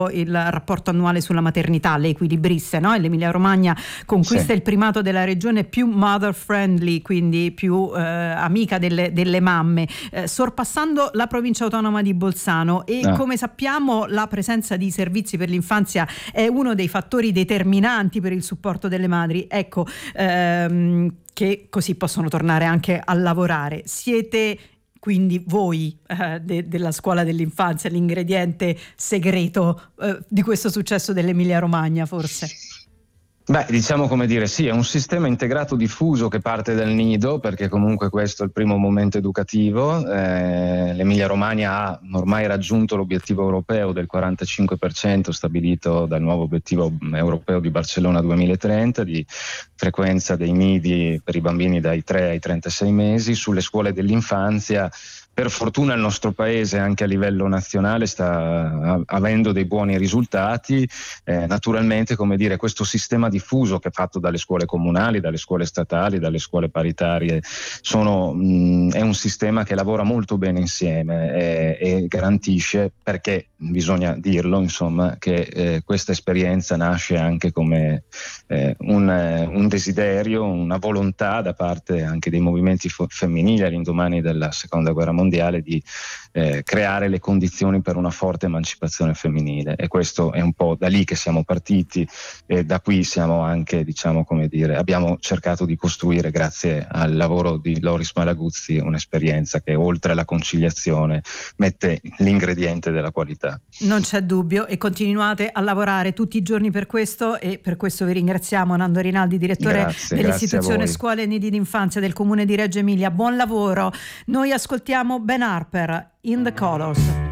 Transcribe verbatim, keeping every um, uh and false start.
il rapporto annuale sulla maternità, le equilibriste, no? L'Emilia Romagna conquista sì. il primato della regione più mother friendly, quindi più eh, amica delle, delle mamme, eh, sorpassando la provincia autonoma di Bolzano e ah. come sappiamo la presenza di servizi per l'infanzia è uno dei fattori determinanti per il supporto delle madri, ecco, ehm, che così possono tornare anche a lavorare. Siete quindi voi eh, de- della scuola dell'infanzia l'ingrediente segreto eh, di questo successo dell'Emilia Romagna, forse? Beh, diciamo, come dire, sì, è un sistema integrato diffuso che parte dal nido, perché comunque questo è il primo momento educativo. Eh, L'Emilia Romagna ha ormai raggiunto l'obiettivo europeo del quarantacinque per cento stabilito dal nuovo obiettivo europeo di Barcellona duemilatrenta di frequenza dei nidi per i bambini dai tre ai trentasei mesi. Sulle scuole dell'infanzia, per fortuna, il nostro paese anche a livello nazionale sta avendo dei buoni risultati. Eh, naturalmente, come dire, questo sistema diffuso che è fatto dalle scuole comunali, dalle scuole statali, dalle scuole paritarie, sono, mh, è un sistema che lavora molto bene insieme e, e garantisce, perché bisogna dirlo, insomma, che eh, questa esperienza nasce anche come eh, un, un desiderio, una volontà da parte anche dei movimenti f- femminili all'indomani della seconda guerra mondiale di eh, creare le condizioni per una forte emancipazione femminile, e questo è un po' da lì che siamo partiti e da qui siamo anche, diciamo, come dire, abbiamo cercato di costruire, grazie al lavoro di Loris Malaguzzi, un'esperienza che oltre alla conciliazione mette l'ingrediente della qualità. Non c'è dubbio, e continuate a lavorare tutti i giorni per questo, e per questo vi ringraziamo. Nando Rinaldi, direttore grazie, dell'istituzione grazie Scuole e Nidi d'infanzia del Comune di Reggio Emilia, buon lavoro. Noi ascoltiamo Ben Harper, In the Colors.